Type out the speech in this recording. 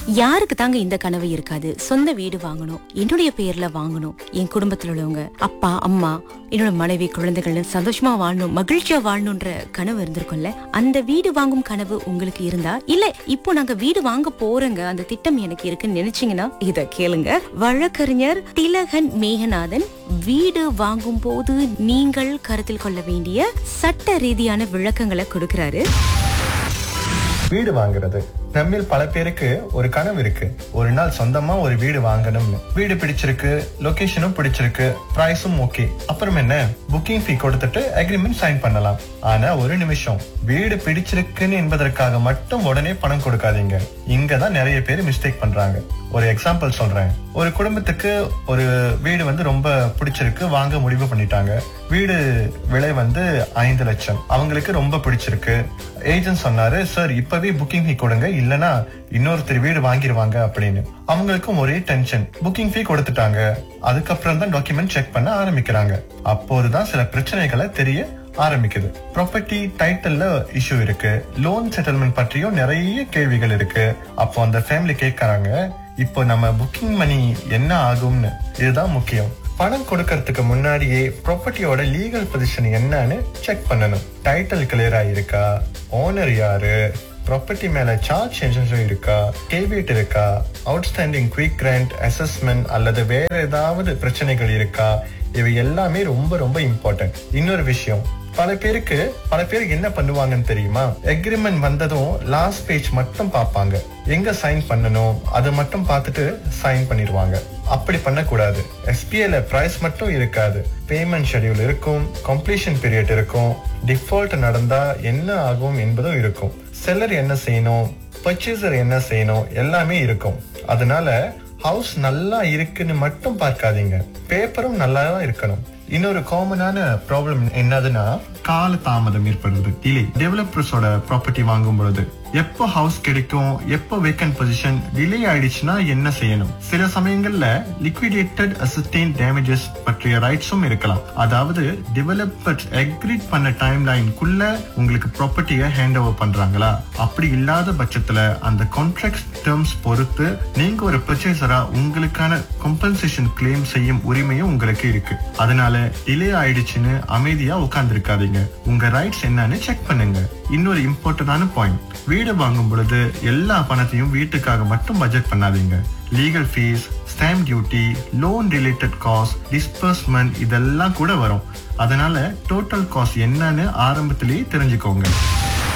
யாருக்கு தாங்க இந்த கனவு இருக்காது? சொந்த வீடு வாங்கணும், என்னுடைய பேர்ல வாங்கணும், என் குடும்பத்துல உள்ளவங்க அப்பா அம்மா என்னோட மனைவி குழந்தைகள் சந்தோஷமா வாழணும், மகிழ்ச்சியா வாழணும்ன்ற கனவு இருந்திருக்கும்ல. அந்த வீடு வாங்கும் கனவு உங்களுக்கு இருந்தா, இல்ல இப்போ நாங்க வீடு வாங்க போறோங்க அந்த திட்டம் எனக்கு இருக்குன்னு நினைச்சீங்கன்னா இத கேளுங்க. வழக்கறிஞர் திலகன் மேகநாதன் வீடு வாங்கும் போது நீங்கள் கருத்தில் கொள்ள வேண்டிய சட்ட ரீதியான விளக்கங்களை கொடுக்கிறாரு. வீடு வாங்குறது நம்மில் பல பேருக்கு ஒரு கனவு இருக்கு. ஒரு நாள் சொந்தமா ஒரு வீடு வாங்கணும்னு. வீடு பிடிச்சிருக்கு, லொகேஷனும் பிடிச்சிருக்கு, பிரைஸும் ஓகே. அப்புறம் என்ன, புக்கிங் ஃபீ கொடுத்துட்டு அக்ரிமெண்ட் சைன் பண்ணலாம். ஆனா ஒரு நிமிஷம், வீடு பிடிச்சிருக்குன்னு என்பதற்காக மட்டும் உடனே பணம் கொடுக்காதீங்க. இங்கதான் நிறைய பேர் மிஸ்டேக் பண்றாங்க. ஒரு எக்ஸாம்பிள் சொல்றேன். ஒரு குடும்பத்துக்கு ஒரு வீடு ரொம்ப பிடிச்சிருக்கு, வாங்க முடிவு பண்ணிட்டாங்க. வீடு விலை 5 லட்சம். அவங்களுக்கு ரொம்ப பிடிச்சிருக்கு. ஏஜென்ட் சொன்னாரு, சார் இப்பவே புக்கிங் ஃபீ கொடுங்க, இல்லனா இன்னொருத்தர் வீடு வாங்கிடுவாங்க அப்படின்னு. அவங்களுக்கும் ஒரே டென்ஷன். புக்கிங் ஃபீ கொடுத்துட்டாங்க. அதுக்கப்புறம் தான் டாக்குமெண்ட் செக் பண்ண ஆரம்பிக்கிறாங்க. அப்போதுதான் சில பிரச்சனைகளை தெரிய ஆரம்பிக்குது. ப்ராப்பர்ட்டி டைட்டில்ல இஷ்யூ இருக்கு, லோன் செட்டில்மெண்ட் பற்றியும் நிறைய கேள்விகள் இருக்கு. அப்போ அந்த ஃபேமிலி கேட்கறாங்க, இப்போ நம்ம புக்கிங் மணி என்ன ஆகும்னு. இதுதான் முக்கியம். பணம் கொடுக்கறதுக்கு முன்னாடியே ப்ராப்பர்ட்டியோட லீகல் பொசிஷன் என்னன்னு செக் பண்ணணும். டைட்டில் கிளியரா இருக்கா, ஓனர் யாரு, ப்ராப்பர்ட்டி மேல சார்ஜ் சென்சேஷன் இருக்கா, கேவிட் இருக்கா, அவுட்ஸ்டாண்டிங் குயிக் கிராண்ட் அசஸ்மெண்ட் அல்லது வேற ஏதாவது பிரச்சனைகள் இருக்கா, இவை எல்லாமே ரொம்ப ரொம்ப இம்பார்ட்டன்ட். இன்னொரு விஷயம், பல பேருக்கு என்ன பண்ணுவாங்கன்னு தெரியுமா? அக்ரிமெண்ட் வந்ததும் லாஸ்ட் பேஜ் மட்டும் பார்ப்பாங்க. எங்க சைன் பண்ணணும் அது மட்டும் பார்த்துட்டு சைன் பண்ணிடுவாங்க. அப்படி பண்ணக்கூடாது. SPAல பிரைஸ் மட்டும் இருக்காது, பேமெண்ட் ஷெட்யூல் இருக்கும், கம்ப்ளீஷன் பீரியட் இருக்கும், டிஃபால்ட் நடந்தா என்ன ஆகும் என்பதும் இருக்கும், செல்லர் என்ன செய்யணும், பர்ச்சேசர் என்ன செய்யணும், எல்லாமே இருக்கும். அதனால ஹவுஸ் நல்லா இருக்குன்னு மட்டும் பார்க்காதீங்க, பேப்பரும் நல்லா இருக்கணும். இன்னொரு காமனான ப்ராப்ளம் என்னதுன்னா, கால தாமதம் ஏற்படுறது, டிலே. டெவலப்பர்ஸோட ப்ராப்பர்ட்டி வாங்கும் பொழுது எப்போ ஹவுஸ் கிடைக்கும், எப்போ வேக்கன்ட் பொசிஷன், டிலே ஆயிடுச்சுன்னா என்ன செய்யணும்? சில சமயங்கள்ல லிக்விடேட்டட் அசஸ்டெயின் டேமேஜஸ் பற்றிய ரைட்ஸும் இருக்கலாம். அதாவது டெவலப்பர்ஸ் அக்ரீட் பண்ண டைம் லைனுக்குள்ள உங்களுக்கு ப்ராப்பர்ட்டியை ஹேண்ட் ஓவர் பண்றாங்களா? அப்படி இல்லாத பட்சத்துல அந்த கான்ட்ராக்ட் டேர்ம்ஸ் பொறுத்து நீங்க ஒரு பர்ச்சேசரா உங்களுக்கான கம்பன்சேஷன் கிளைம் செய்யும் உரிமையும் உங்களுக்கு இருக்கு. அதனால டிலே ஆயிடுச்சுன்னு அமைதியா உட்கார்ந்து இருக்காதீங்க. உங்க ரைட்ஸ் என்னன்னு செக் பண்ணுங்க. இன்னொரு இம்பார்ட்டன்டான பாயிண்ட், வீடு வாங்கும் பொழுது எல்லா பணத்தையும் வீட்டுக்காக மட்டும் பட்ஜெட் பண்ணாதீங்க. Legal fees, stamp duty, loan related cost, disbursement இதெல்லாம் கூட வரும். அதனால டோட்டல் காஸ்ட் என்னன்னு ஆரம்பத்திலேயே தெரிஞ்சுக்கோங்க.